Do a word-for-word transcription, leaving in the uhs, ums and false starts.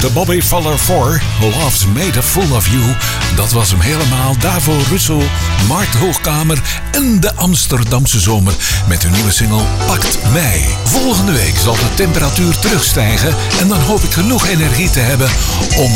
De Bobby Fuller four, Love's Made a Fool of You. Dat was hem helemaal. Davo Russell, Mark Hoogkamer en de Amsterdamse zomer met hun nieuwe single Pakt Mij. Volgende week zal de temperatuur terugstijgen en dan hoop ik genoeg energie te hebben om